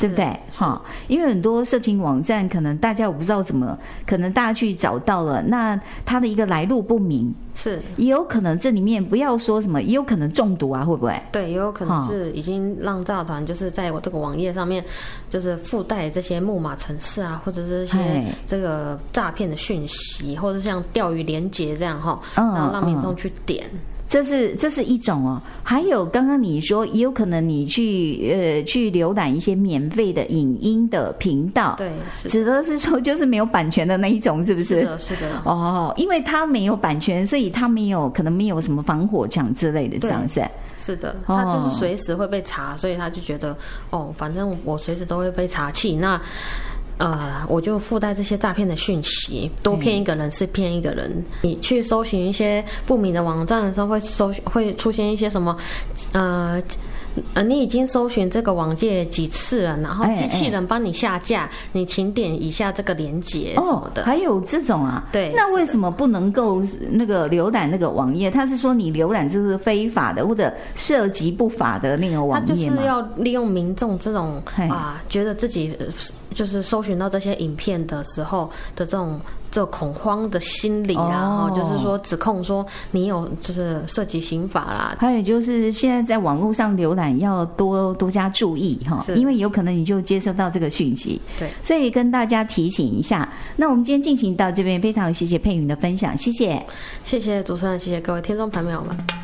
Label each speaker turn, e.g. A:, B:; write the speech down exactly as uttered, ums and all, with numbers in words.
A: 对不对？哈，因为很多色情网站可能大家我不知道怎么，可能大家去找到了，那它的一个来路不明，
B: 是
A: 也有可能这里面不要说什么，也有可能中毒啊，会不会？
B: 对，也有可能是已经让诈团就是在我这个网页上面，就是附带这些木马程式啊，或者是一些这个诈骗的讯息，或者像钓鱼连结这样哈，然后让民众去点。嗯
A: 这是这是一种哦，还有刚刚你说也有可能你去呃去浏览一些免费的影音的频道，
B: 对，
A: 指的是说就是没有版权的那一种，是不是？
B: 是的，是的。
A: 哦，因为它没有版权，所以它没有可能没有什么防火墙之类的，这样子。
B: 是的，他就是随时会被查，所以他就觉得哦，反正我随时都会被查气，那。呃，我就附带这些诈骗的讯息，多骗一个人是骗一个人。你去搜寻一些不明的网站的时候，会搜会出现一些什么，呃。呃，你已经搜寻这个网页几次了，然后机器人帮你下架，欸欸你请点以下这个连结什么的。
A: 哦，还有这种啊？
B: 对。
A: 那为什么不能够那个浏览那个网页？他是说你浏览这是非法的或者涉及不法的那个网页吗？
B: 他就是要利用民众这种啊，觉得自己就是搜寻到这些影片的时候的这种。这恐慌的心理啊，哦、就是说指控说你有就是涉及刑法啦。
A: 还有就是现在在网络上浏览要多多加注意哈，因为有可能你就接收到这个讯息。
B: 对，
A: 所以跟大家提醒一下。那我们今天进行到这边，非常谢谢佩云的分享，谢谢，
B: 谢谢主持人，谢谢各位听众朋友们。